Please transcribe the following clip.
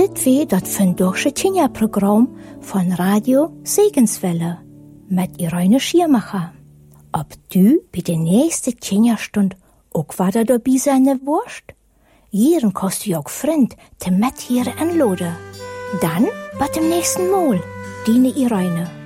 Dit wie dat vandaagse Tjenja-Programm von Radio Segenswelle mit Irene Schirmacher. Ob du bei der nächsten Tjenja-Stund auch wieder dabei sein wirst? Hier kannst du auch Freund te mit hier anladen. Dann bis dem nächsten Mal, deine Irene.